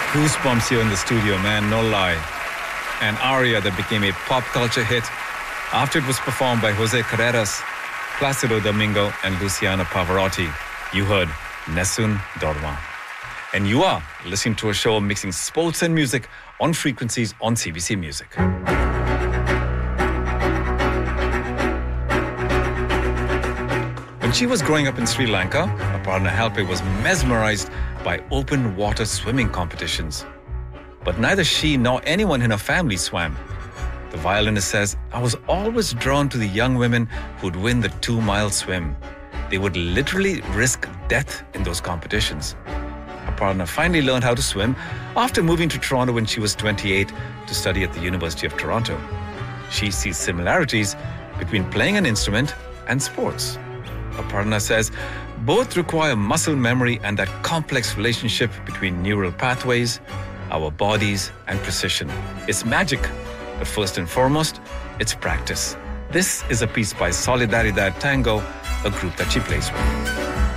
Goosebumps here in the studio, man, no lie. An aria that became a pop culture hit after it was performed by Jose Carreras, Placido Domingo, and Luciano Pavarotti. You heard Nessun Dorma. And you are listening to a show mixing sports and music on frequencies on CBC Music. When she was growing up in Sri Lanka, Aparna Halpe was mesmerized by open water swimming competitions. But neither she nor anyone in her family swam. The violinist says, I was always drawn to the young women who'd win the 2-mile swim. They would literally risk death in those competitions. Aparna finally learned how to swim after moving to Toronto when she was 28 to study at the University of Toronto. She sees similarities between playing an instrument and sports. Aparna says both require muscle memory and that complex relationship between neural pathways, our bodies, and precision. It's magic, but first and foremost, it's practice. This is a piece by Solidaridad Tango, a group that she plays with.